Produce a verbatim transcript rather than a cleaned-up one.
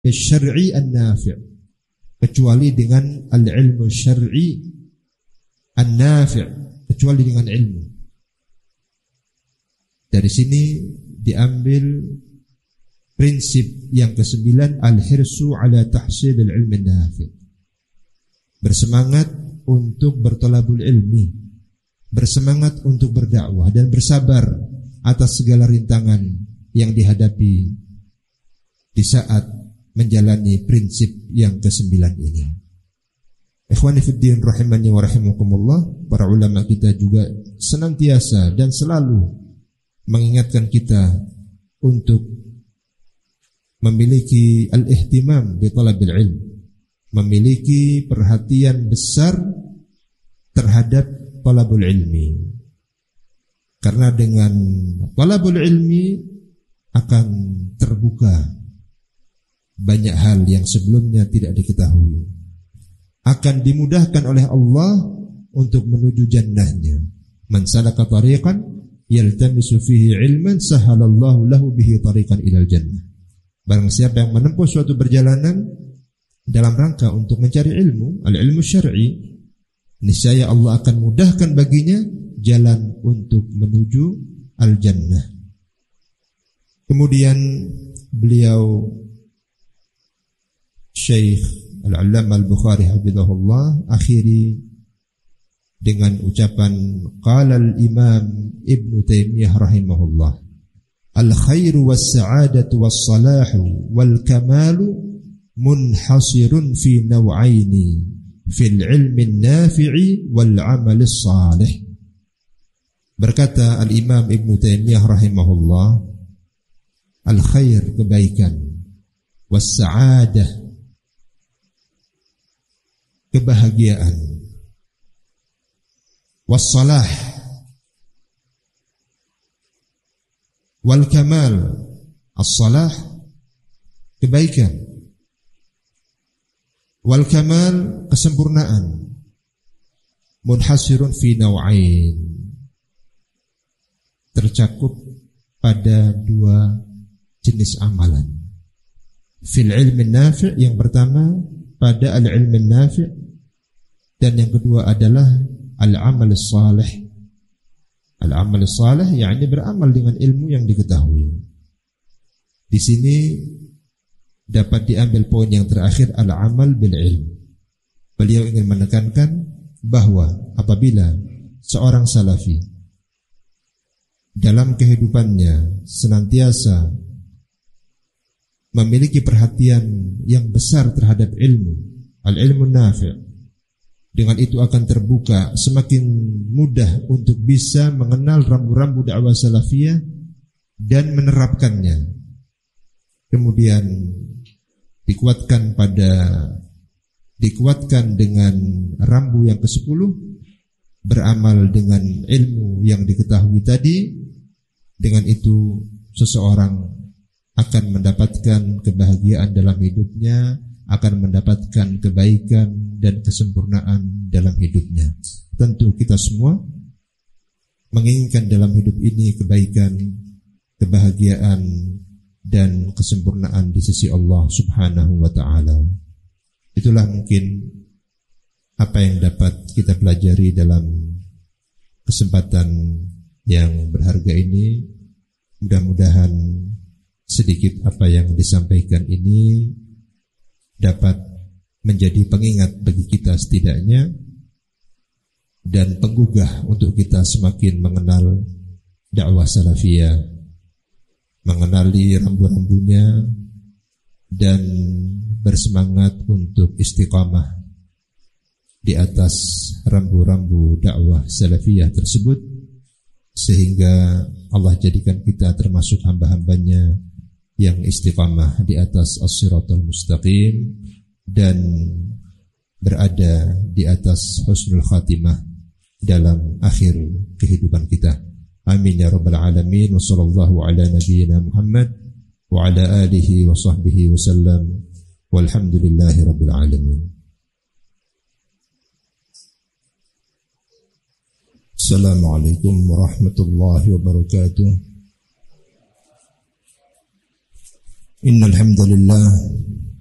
syar'i an-nafi', kecuali dengan al-ilmu syar'i an-nafi', kecuali dengan ilmu. Dari sini diambil prinsip yang kesembilan, al-hirsu ala tahsil al-ilmi an-nafi', bersemangat untuk bertolabul ilmi, bersemangat untuk berdakwah, dan bersabar atas segala rintangan yang dihadapi di saat menjalani prinsip yang kesembilan ini. Ikhwani fiddin rahimani wa rahimakumullah, para ulama kita juga senantiasa dan selalu mengingatkan kita untuk memiliki al-ihtimam bi talabil ilm, memiliki perhatian besar terhadap talabul ilmi. Karena dengan talabul ilmi akan terbuka banyak hal yang sebelumnya tidak diketahui, akan dimudahkan oleh Allah untuk menuju jannahnya. Man salaka tariqan yaltamisu fihi ilman sahalallahu lahu bihi tariqan ilal jannah. Barang siapa yang menempuh suatu perjalanan dalam rangka untuk mencari ilmu, al-ilmu syar'i, niscaya Allah akan mudahkan baginya jalan untuk menuju al-jannah. Kemudian beliau Syekh Al-Allamah Al-Bukhari hafizahullah akhiri dengan ucapan qala al-Imam Ibn Taimiyah rahimahullah, al-khairu was-sa'adatu was-salahu wal-kamalu munhasirun fi naw'aini fil ilmi an-nafi'i wal 'amali as-salih. Berkata al-Imam Ibn Taimiyah rahimahullah, al-khair, kebaikan, was-sa'adah, kebahagiaan, was-salah, wal-kamal, as-salah, kebaikan, wal-kamal, kesempurnaan, munhasirun fi naw'ain, tercakup pada dua jenis amalan. Fil ilmi nafi', yang pertama pada al-ilmi nafi', dan yang kedua adalah al-amal salih. Al-amal salih yakni beramal dengan ilmu yang diketahui. Di sini dapat diambil poin yang terakhir, al-amal bil ilm. Beliau ingin menekankan bahwa apabila seorang salafi dalam kehidupannya senantiasa memiliki perhatian yang besar terhadap ilmu, al-ilmu nafi', dengan itu akan terbuka semakin mudah untuk bisa mengenal rambu-rambu dakwah salafiyah dan menerapkannya. Kemudian dikuatkan pada dikuatkan dengan rambu yang kesepuluh, beramal dengan ilmu yang diketahui tadi. Dengan itu seseorang akan mendapatkan kebahagiaan dalam hidupnya, akan mendapatkan kebaikan dan kesempurnaan dalam hidupnya. Tentu kita semua menginginkan dalam hidup ini kebaikan, kebahagiaan, dan kesempurnaan di sisi Allah Subhanahu wa ta'ala. Itulah mungkin apa yang dapat kita pelajari dalam kesempatan yang berharga ini. Mudah-mudahan sedikit apa yang disampaikan ini dapat menjadi pengingat bagi kita setidaknya, dan penggugah untuk kita semakin mengenal dakwah salafiyah, mengenali rambu-rambunya, dan bersemangat untuk istiqamah di atas rambu-rambu dakwah salafiyah tersebut, sehingga Allah jadikan kita termasuk hamba-hambanya yang istiqamah di atas as-siratal mustaqim dan berada di atas husnul khatimah dalam akhir kehidupan kita. Amin ya rabbal alamin. Wa sallallahu ala nabiyyina Muhammad wa ala alihi wa sahbihi wa sallam. Walhamdulillahi rabbil alamin. Assalamualaikum warahmatullahi wabarakatuh. Innal hamdalillah